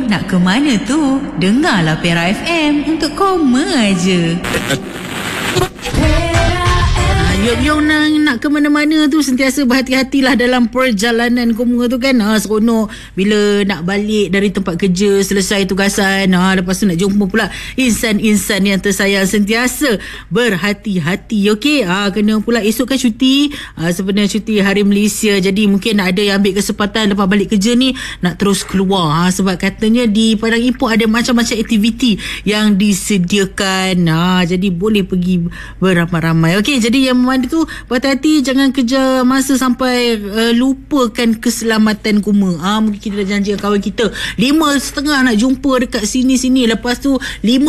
nak ke mana tu? Dengarlah Pera FM untuk koma aje. Yung nak ke mana-mana tu sentiasa berhati-hatilah dalam perjalanan koma tu kan. Seronok bila nak balik dari tempat kerja, selesai tugasan, lepas tu nak jumpa pula insan-insan yang tersayang. Sentiasa berhati-hati, okey. Kena pula esok kan cuti, sebenarnya cuti Hari Malaysia. Jadi mungkin ada yang ambil kesempatan lepas balik kerja ni nak terus keluar, sebab katanya di Padang Ipoh ada macam-macam aktiviti yang disediakan. Jadi boleh pergi beramai-ramai. Okey, jadi yang mana tu berhati-hati, jangan kejar masa sampai lupakan keselamatan koma. Mungkin kita dah janji dengan kawan kita 5.30 nak jumpa dekat sini-sini, lepas tu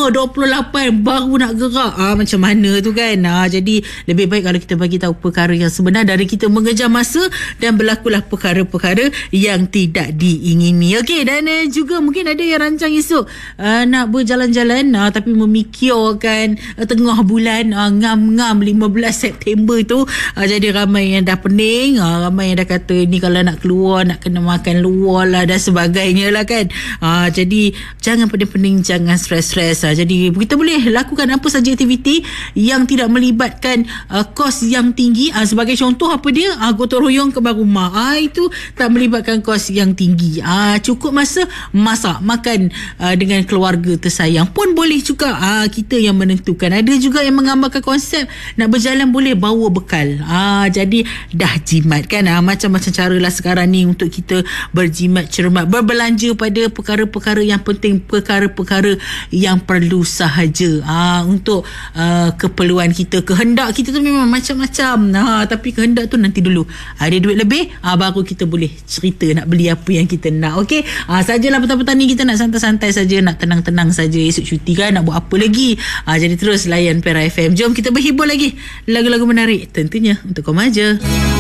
5.28 baru nak gerak. Macam mana tu kan. Jadi lebih baik kalau kita bagi tahu perkara yang sebenar dari kita mengejar masa dan berlakulah perkara-perkara yang tidak diingini. Okey, dan juga mungkin ada yang rancang esok nak berjalan-jalan, tapi memikirkan tengah bulan ngam-ngam 15 September tu. Jadi ramai yang dah pening, ramai yang dah kata ni kalau nak keluar nak kena makan luar lah dan sebagainya lah kan. Jadi jangan pening-pening, jangan stres-stres. Jadi kita boleh lakukan apa saja aktiviti yang tidak melibatkan kos yang tinggi. Sebagai contoh apa dia, gotong royong kebal rumah. Itu tak melibatkan kos yang tinggi. Cukup masa masak makan dengan keluarga tersayang pun boleh juga. Kita yang menentukan. Ada juga yang menggambarkan konsep nak berjalan boleh bawa bekal. Jadi dah jimat kan. Macam-macam cara lah sekarang ni untuk kita berjimat cermat, berbelanja pada perkara-perkara yang penting, perkara-perkara yang perlu sahaja. Untuk keperluan kita, kehendak kita tu memang macam-macam. Tapi kehendak tu nanti dulu. Ada duit lebih, baru kita boleh cerita nak beli apa yang kita nak. Okey, sajalah petang-petang ni kita nak santai-santai saja, nak tenang-tenang saja. Esok cuti kan, nak buat apa lagi. Jadi terus layan Pera FM. Jom kita berhibur lagi lagu-lagu menarik tentunya untuk kau aja.